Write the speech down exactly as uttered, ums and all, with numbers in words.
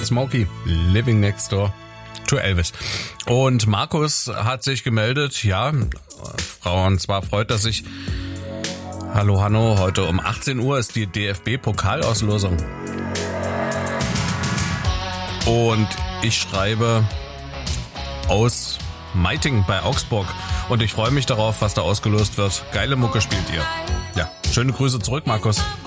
Smokey, Living Next Door to Elvis. Und Markus hat sich gemeldet, ja, Frau, und zwar freut er sich. Hallo Hanno, heute um achtzehn Uhr ist die D F B-Pokalauslosung. Und ich schreibe aus Meitingen bei Augsburg. Und ich freue mich darauf, was da ausgelost wird. Geile Mucke spielt ihr. Ja, schöne Grüße zurück, Markus.